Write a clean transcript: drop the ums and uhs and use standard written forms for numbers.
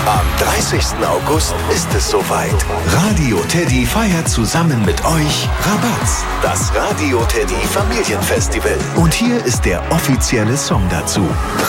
Am 30. August ist es soweit. Radio Teddy feiert zusammen mit euch Rabatz, das Radio Teddy Familienfestival. Und hier ist der offizielle Song dazu.